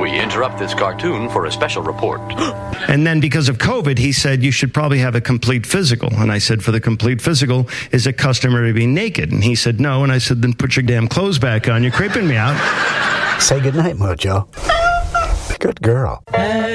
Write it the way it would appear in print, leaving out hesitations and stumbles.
We interrupt this cartoon for a special report. And then because of COVID, he said, you should probably have a complete physical. And I said, for the complete physical, is it customary to be naked? And he said, no. And I said, then put your damn clothes back on. You're creeping me out. Say goodnight, Mojo. Good girl.